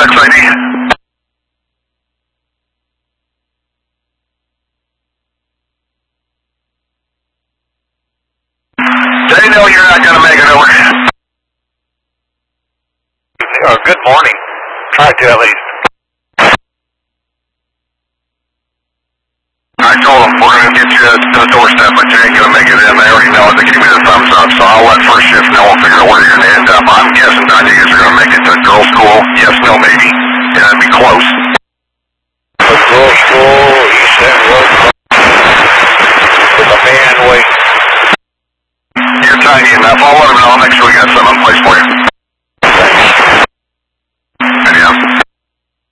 6 ID. They know you're not going to make it over. Oh, good morning. Try to at least. I told them we're going to get you to the doorstep, but you ain't going to make it in. They already know it. They gave me the thumbs up, so I'll let first shift know. We'll figure out where you're going to end up. I'm guessing none of you guys are going to make it to girls' school. Yes, no, maybe. Yeah, that'd be close. Girls' school.